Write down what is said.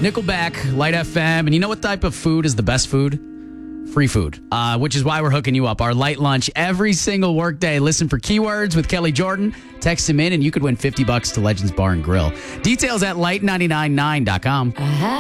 Nickelback, Light FM. And you know what type of food is the best food? Free food, which is why we're hooking you up. Our light lunch every single workday. Listen for keywords with Kelly Jordan. Text him in and you could win $50 to Legends Bar and Grill. Details at light999.com.